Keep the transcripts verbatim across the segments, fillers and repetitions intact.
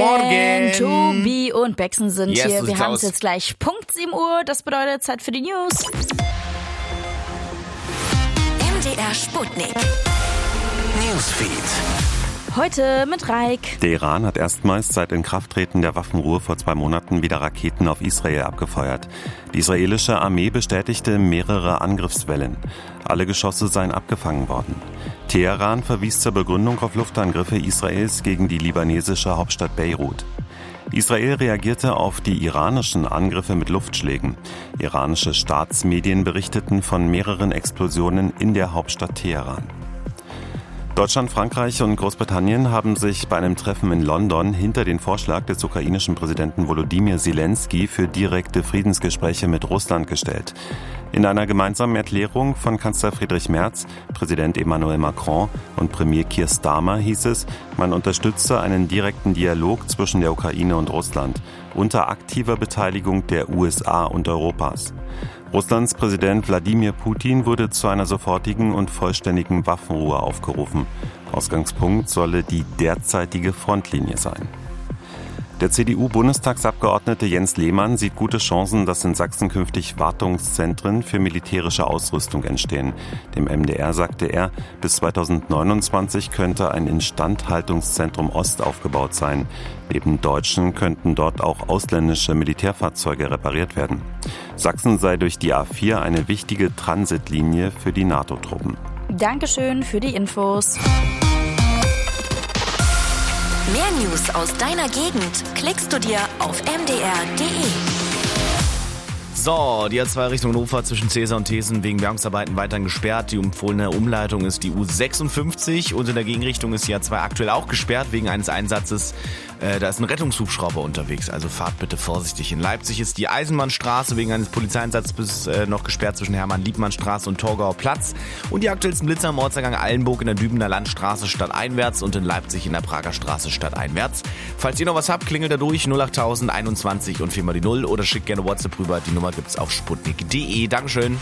Morgen. Tobi und Bexen sind Yes, hier. so Wir sieht's haben es aus. jetzt gleich Punkt sieben Uhr. Das bedeutet Zeit für die News. M D R Sputnik. Newsfeed. Heute mit Raik. Der Iran hat erstmals seit Inkrafttreten der Waffenruhe vor zwei Monaten wieder Raketen auf Israel abgefeuert. Die israelische Armee bestätigte mehrere Angriffswellen. Alle Geschosse seien abgefangen worden. Teheran verwies zur Begründung auf Luftangriffe Israels gegen die libanesische Hauptstadt Beirut. Israel reagierte auf die iranischen Angriffe mit Luftschlägen. Iranische Staatsmedien berichteten von mehreren Explosionen in der Hauptstadt Teheran. Deutschland, Frankreich und Großbritannien haben sich bei einem Treffen in London hinter den Vorschlag des ukrainischen Präsidenten Volodymyr Zelensky für direkte Friedensgespräche mit Russland gestellt. In einer gemeinsamen Erklärung von Kanzler Friedrich Merz, Präsident Emmanuel Macron und Premier Keir Starmer hieß es, man unterstütze einen direkten Dialog zwischen der Ukraine und Russland unter aktiver Beteiligung der U S A und Europas. Russlands Präsident Wladimir Putin wurde zu einer sofortigen und vollständigen Waffenruhe aufgerufen. Ausgangspunkt solle die derzeitige Frontlinie sein. Der C D U-Bundestagsabgeordnete Jens Lehmann sieht gute Chancen, dass in Sachsen künftig Wartungszentren für militärische Ausrüstung entstehen. Dem M D R sagte er, bis zweitausendneunundzwanzig könnte ein Instandhaltungszentrum Ost aufgebaut sein. Neben Deutschen könnten dort auch ausländische Militärfahrzeuge repariert werden. Sachsen sei durch die A vier eine wichtige Transitlinie für die NATO-Truppen. Dankeschön für die Infos. Mehr News aus deiner Gegend klickst du dir auf m d r punkt d e. So, die A zwei Richtung Hannover zwischen Cäsar und Thesen wegen Bergungsarbeiten weiterhin gesperrt. Die empfohlene Umleitung ist die U sechsundfünfzig und in der Gegenrichtung ist die A zwei aktuell auch gesperrt wegen eines Einsatzes. Äh, da ist ein Rettungshubschrauber unterwegs, also fahrt bitte vorsichtig. In Leipzig ist die Eisenbahnstraße wegen eines Polizeieinsatzes äh, noch gesperrt zwischen Hermann-Liebmann-Straße und Torgauer Platz. Und die aktuellsten Blitzer am Ortseingang Eilenburg in der Dübener Landstraße stadteinwärts und in Leipzig in der Prager Straße stadteinwärts. Falls ihr noch was habt, klingelt da durch null achttausend einundzwanzig und viermal die Null oder schickt gerne WhatsApp rüber. Die Nummer gibt's auf sputnik punkt d e. Dankeschön.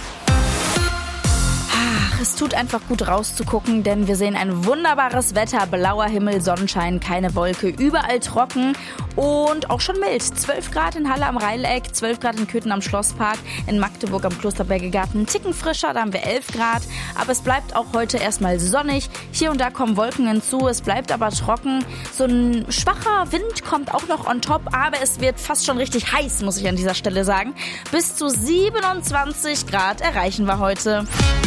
Ach, es tut einfach gut rauszugucken, denn wir sehen ein wunderbares Wetter, blauer Himmel, Sonnenschein, keine Wolke, überall trocken und auch schon mild. zwölf Grad in Halle am Rheileck, zwölf Grad in Köthen am Schlosspark, in Magdeburg am Klosterberger Garten, einen Ticken frischer, da haben wir elf Grad. Aber es bleibt auch heute erstmal sonnig, hier und da kommen Wolken hinzu, es bleibt aber trocken. So ein schwacher Wind kommt auch noch on top, aber es wird fast schon richtig heiß, muss ich an dieser Stelle sagen. Bis zu siebenundzwanzig Grad erreichen wir heute.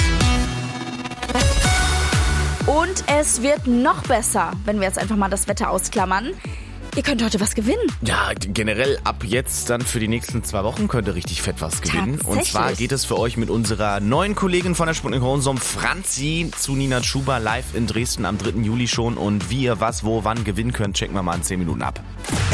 Und es wird noch besser, wenn wir jetzt einfach mal das Wetter ausklammern. Ihr könnt heute was gewinnen. Ja, generell ab jetzt dann für die nächsten zwei Wochen könnt ihr richtig fett was gewinnen. Und zwar geht es für euch mit unserer neuen Kollegin von der Sputnik Honsum, Franzi, zu Nina Schuber live in Dresden am dritten Juli schon. Und wie ihr was, wo, wann gewinnen könnt, checken wir mal in zehn Minuten ab.